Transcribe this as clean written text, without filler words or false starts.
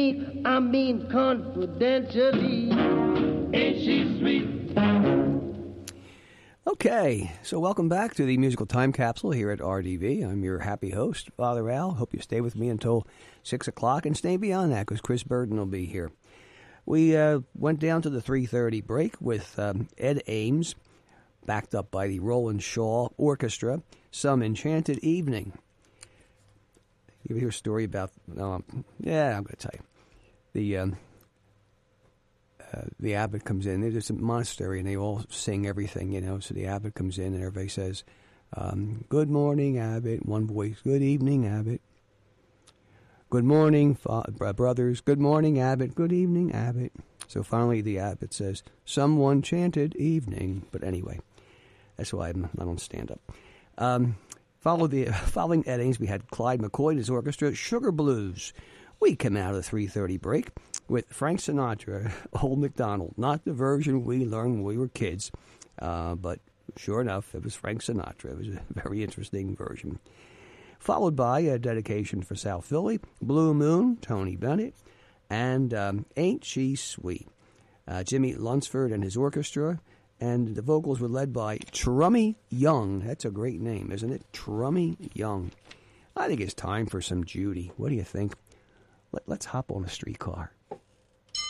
I mean confidentially. Ain't she sweet? Okay, so welcome back to the Musical Time Capsule here at RDV. I'm your happy host, Father Al. Hope you stay with me until 6 o'clock and stay beyond that because Chris Burden will be here. We went down to the 3:30 break with Ed Ames, backed up by the Roland Shaw Orchestra, Some Enchanted Evening. You ever hear a story about, I'm going to tell you. The abbot comes in. There's a monastery, and they all sing everything, So the abbot comes in, and everybody says, good morning, abbot. One voice, good evening, abbot. Good morning, brothers. Good morning, abbot. Good evening, abbot. So finally the abbot says, someone chanted evening. But anyway, that's why I don't stand up. Following Ed Ames, we had Clyde McCoy and his orchestra, Sugar Blues. We came out of the 3:30 break with Frank Sinatra, Old MacDonald. Not the version we learned when we were kids, but sure enough, it was Frank Sinatra. It was a very interesting version. Followed by a dedication for South Philly, Blue Moon, Tony Bennett, and Ain't She Sweet. Jimmy Lunsford and his orchestra, and the vocals were led by Trummy Young. That's a great name, isn't it? Trummy Young. I think it's time for some Judy. What do you think? Let's hop on a streetcar.